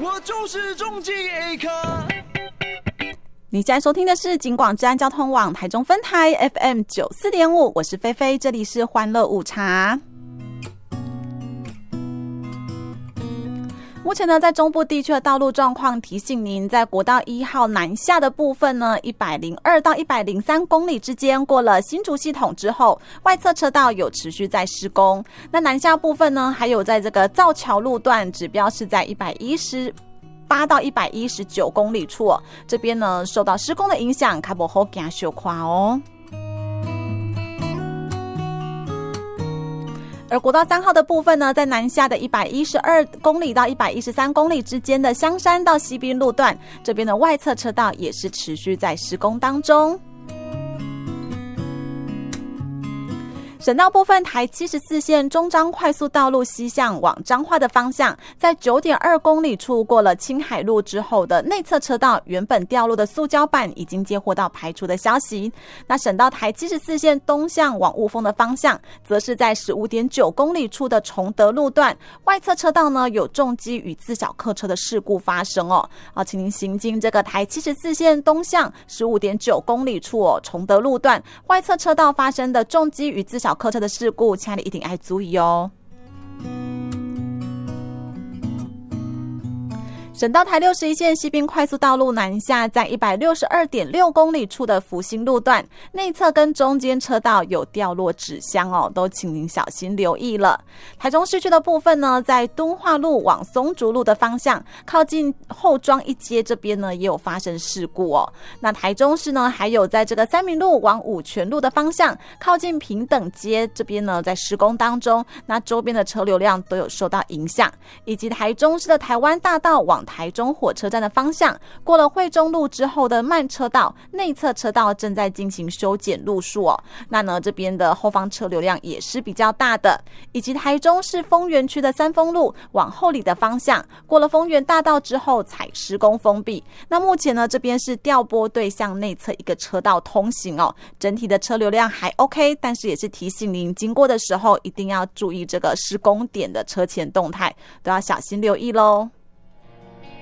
我就是终极 A 咖。 你现在收听的是警广治安交通网台中分台 FM 94.5，我是菲菲，这里是欢乐午茶。目前呢，在中部地区的道路状况，提醒您，在国道1号南下的部分呢，102到103公里之间，过了新竹系统之后，外侧车道有持续在施工。那南下部分呢，还有在这个造桥路段，指标是在118到119公里处哦，这边呢受到施工的影响，较不好行小快哦。而国道3号的部分呢，在南下的112公里到113公里之间的香山到西滨路段，这边的外侧车道也是持续在施工当中。省道部分，台74线中彰快速道路西向往彰化的方向，在9.2公里处过了青海路之后的内侧车道，原本掉落的塑胶板已经接获到排除的消息。那省道台74线东向往雾峰的方向，则是在15.9公里处的崇德路段，外侧车道呢有重机与自小客车的事故发生哦。请您行经这个台74线东向15.9公里处哦，崇德路段外侧车道发生的重机与自小客车的事故，请你一定要注意哦。省道台61线西滨快速道路南下，在162.6公里处的福兴路段，内侧跟中间车道有掉落纸箱哦，都请您小心留意了。台中市区的部分呢，在敦化路往松竹路的方向，靠近后庄一街这边呢，也有发生事故哦。那台中市呢，还有在这个三民路往五权路的方向，靠近平等街这边呢，在施工当中，那周边的车流量都有受到影响，以及台中市的台湾大道往台中火车站的方向，过了惠中路之后的慢车道，内侧车道正在进行修剪路数哦。那呢，这边的后方车流量也是比较大的，以及台中市丰原区的三丰路往后里的方向，过了丰原大道之后才施工封闭。那目前呢，这边是调拨对向内侧一个车道通行哦，整体的车流量还 OK， 但是也是提醒您经过的时候一定要注意这个施工点的车前动态，都要小心留意咯。